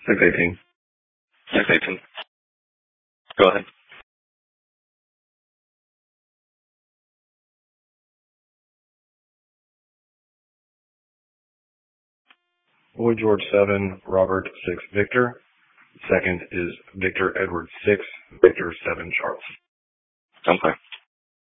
618. 618. Go ahead. Lloyd George 7, Robert 6, Victor. Second is Victor Edward 6, Victor 7, Charles. Okay.